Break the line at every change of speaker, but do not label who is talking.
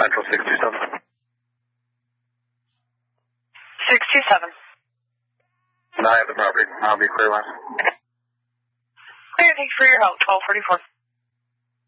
Central 627.
627.
And I have the property. I'll be clear last.
Clear, thanks for your help. 1244.